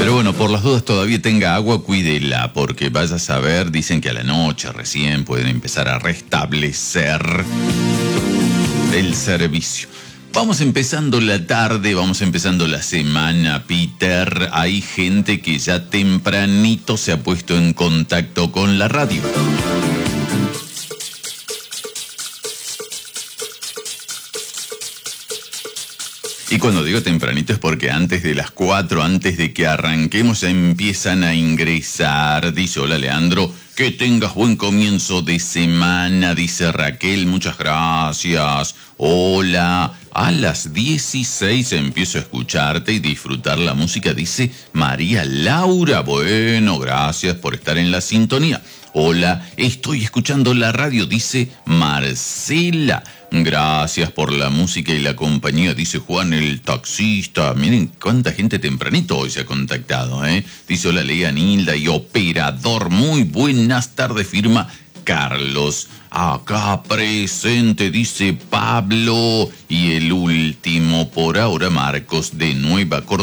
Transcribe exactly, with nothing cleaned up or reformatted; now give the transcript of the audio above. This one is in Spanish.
Pero bueno, por las dudas todavía tenga agua, cuídela, porque vaya a saber, dicen que a la noche recién pueden empezar a restablecer el servicio. Vamos empezando la tarde, vamos empezando la semana, Peter. Hay gente que ya tempranito se ha puesto en contacto con la radio. Y cuando digo tempranito es porque antes de las cuatro, antes de que arranquemos, ya empiezan a ingresar. Dice, hola Leandro, que tengas buen comienzo de semana, dice Raquel, muchas gracias. Hola, a las dieciséis empiezo a escucharte y disfrutar la música, dice María Laura. Bueno, gracias por estar en la sintonía. Hola, estoy escuchando la radio, dice Marcela. Gracias por la música y la compañía, dice Juan el taxista. Miren cuánta gente tempranito hoy se ha contactado, ¿eh? Dice, hola Lea, Nilda y operador. Muy buenas tardes, firma Carlos. Acá presente, dice Pablo. Y el último por ahora, Marcos de Nueva Córdoba.